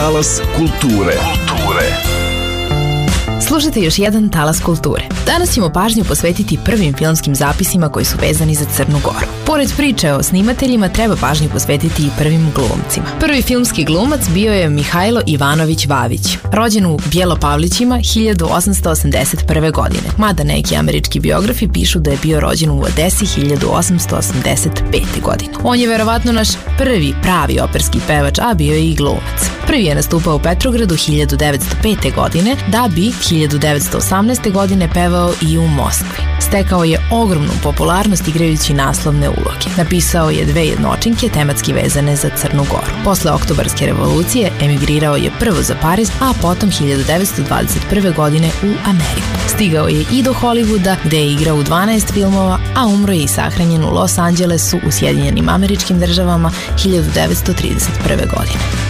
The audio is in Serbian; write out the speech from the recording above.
talas kulture. Slušajte još jedan talas kulture. Danas ćemo pažnju posvetiti prvim filmskim zapisima koji su vezani za Crnu Goru. Pored priče o snimateljima, treba pažnju posvetiti i prvim glumcima. Prvi filmski glumac bio je Mihajlo Ivanović Vavić, rođen u Bjelopavlićima 1881. godine, mada neki američki biografi pišu da je bio rođen u Odesi 1885. godine. On je verovatno naš prvi pravi operski pevač, a bio je i glumac. Prvi je nastupao u Petrogradu 1905. godine, da bi 1918. godine pevao i u Moskvi. Stekao je ogromnu popularnost igrajući naslovne uloge. Napisao je 2 jednočinke tematski vezane za Crnu Goru. Posle Oktobarske revolucije emigrirao je prvo za Pariz, a potom 1921. godine u Ameriku. Stigao je i do Hollywooda, gde je igrao u 12 filmova, a umro je i sahranjen u Los Angelesu u Sjedinjenim Američkim Državama 1931. godine.